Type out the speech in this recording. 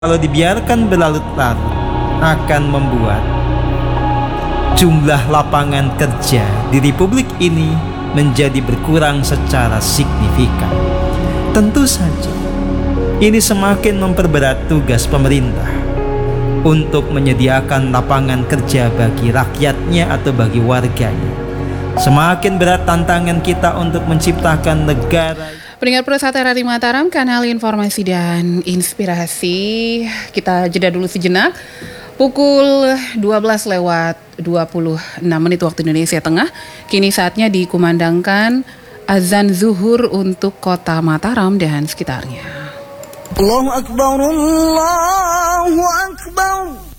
kalau dibiarkan berlarut-larut akan membuat jumlah lapangan kerja di Republik ini menjadi berkurang secara signifikan. Tentu saja ini semakin memperberat tugas pemerintah untuk menyediakan lapangan kerja bagi rakyatnya atau bagi warganya. Semakin berat tantangan kita untuk menciptakan negara. Pendengar Persat RRI Mataram, kanal informasi dan inspirasi. Kita jeda dulu sejenak. Pukul 12:26 waktu Indonesia Tengah. Kini saatnya dikumandangkan azan zuhur untuk kota Mataram dan sekitarnya. Allahu Akbar, Allahu Akbar.